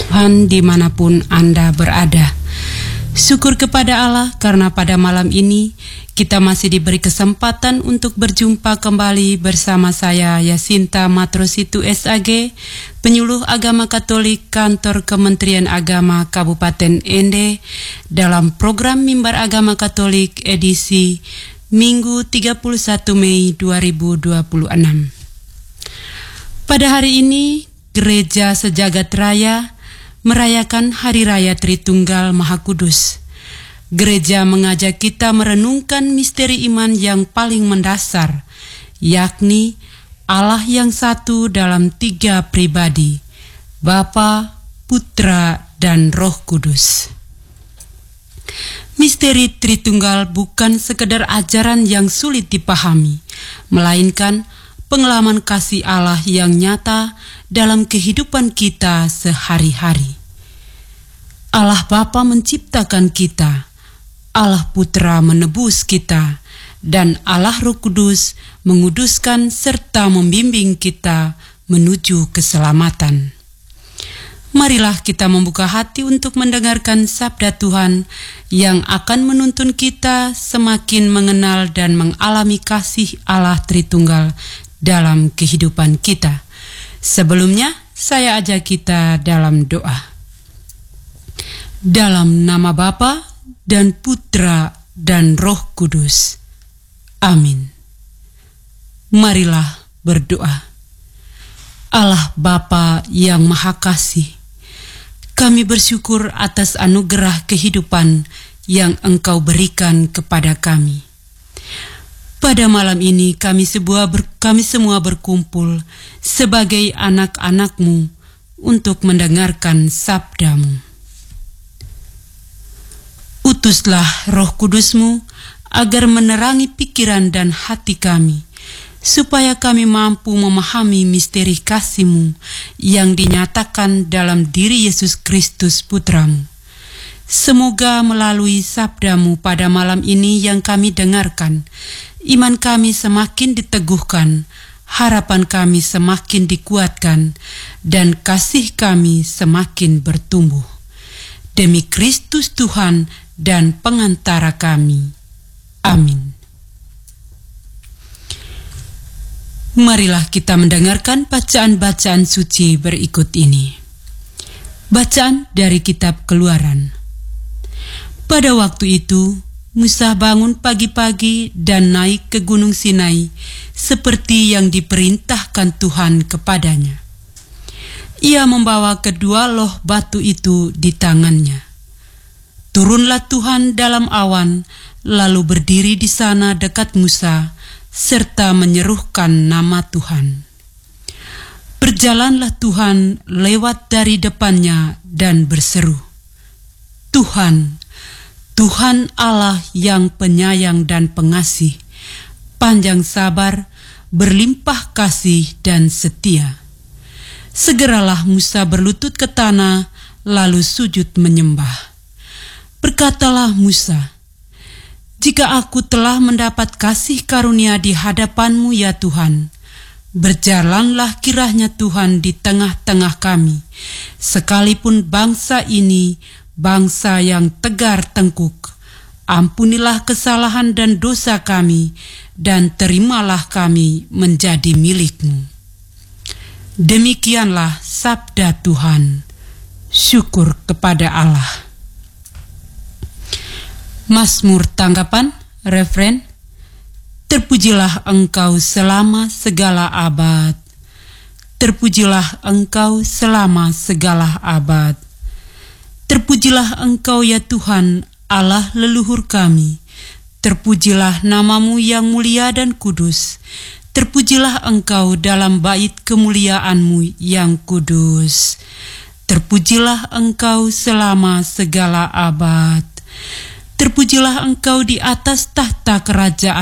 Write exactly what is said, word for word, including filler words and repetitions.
Tuhan dimanapun Anda berada. Syukur kepada Allah karena pada malam ini kita masih diberi kesempatan untuk berjumpa kembali bersama saya Yasinta Matrositu S A G, penyuluh agama Katolik Kantor Kementerian Agama Kabupaten Ende dalam program Mimbar Agama Katolik edisi Minggu tiga puluh satu Mei dua ribu dua puluh enam. Pada hari ini Gereja Sejagat Raya merayakan Hari Raya Tritunggal Maha Kudus. Gereja mengajak kita merenungkan misteri iman yang paling mendasar, yakni Allah yang satu dalam tiga pribadi, Bapa, Putra, dan Roh Kudus. Misteri Tritunggal bukan sekedar ajaran yang sulit dipahami, melainkan pengalaman kasih Allah yang nyata dalam kehidupan kita sehari-hari. Allah Bapa menciptakan kita, Allah Putra menebus kita, dan Allah Roh Kudus menguduskan serta membimbing kita menuju keselamatan. Marilah kita membuka hati untuk mendengarkan sabda Tuhan yang akan menuntun kita semakin mengenal dan mengalami kasih Allah Tritunggal dalam kehidupan kita. Sebelumnya, saya ajak kita dalam doa. Dalam nama Bapa dan Putra dan Roh Kudus. Amin. Marilah berdoa. Allah Bapa yang Maha Kasih, kami bersyukur atas anugerah kehidupan yang Engkau berikan kepada kami. Pada malam ini kami, sebuah ber, kami semua berkumpul sebagai anak-anak-Mu untuk mendengarkan sabda-Mu. Utuslah Roh Kudus-Mu agar menerangi pikiran dan hati kami, supaya kami mampu memahami misteri kasih-Mu yang dinyatakan dalam diri Yesus Kristus Putra-Mu. Semoga melalui sabda-Mu pada malam ini yang kami dengarkan, iman kami semakin diteguhkan, harapan kami semakin dikuatkan, dan kasih kami semakin bertumbuh. Demi Kristus Tuhan dan pengantara kami. Amin. Marilah kita mendengarkan bacaan-bacaan suci berikut ini. Bacaan dari Kitab Keluaran. Pada waktu itu, Musa bangun pagi-pagi dan naik ke Gunung Sinai seperti yang diperintahkan Tuhan kepadanya. Ia membawa kedua loh batu itu di tangannya. Turunlah Tuhan dalam awan, lalu berdiri di sana dekat Musa, serta menyerukan nama Tuhan. Berjalanlah Tuhan lewat dari depannya dan berseru, Tuhan, Tuhan Allah yang penyayang dan pengasih, panjang sabar, berlimpah kasih dan setia. Segeralah Musa berlutut ke tanah, lalu sujud menyembah. Berkatalah Musa, jika aku telah mendapat kasih karunia di hadapan-Mu ya Tuhan, berjalanlah kiranya Tuhan di tengah-tengah kami, sekalipun bangsa ini bangsa yang tegar tengkuk. Ampunilah kesalahan dan dosa kami, dan terimalah kami menjadi milik-Mu. Demikianlah sabda Tuhan. Syukur kepada Allah. Mazmur tanggapan, referen, terpujilah Engkau selama segala abad. Terpujilah Engkau selama segala abad. Terpujilah Engkau ya Tuhan, Allah leluhur kami. Terpujilah nama-Mu yang mulia dan kudus. Terpujilah Engkau dalam bait kemuliaan-Mu yang kudus. Terpujilah Engkau selama segala abad. Terpujilah Engkau di atas tahta kerajaan